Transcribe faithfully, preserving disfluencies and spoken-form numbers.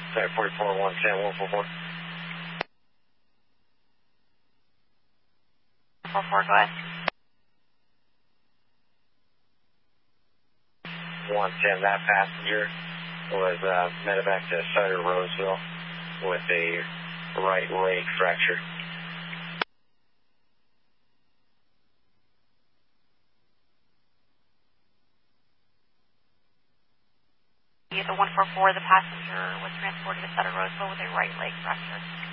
Sorry, forty-four, one ten, one four four. four four, go ahead. one ten, that passenger was uh, medevac to Sutter Roseville with a right leg fracture. The one four four, the passenger was transported to Sutter Roseville with a right leg fracture.